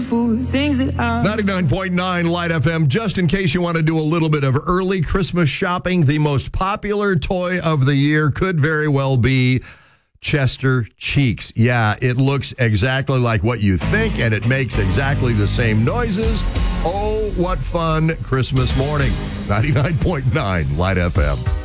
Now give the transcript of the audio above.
beautiful things that I 99.9 Light FM. Just in case you want to do a little bit of early Christmas shopping, the most popular toy of the year could very well be Chester Cheeks. Yeah, it looks exactly like what you think, and it makes exactly the same noises. Oh, what fun Christmas morning. 99.9 Light FM.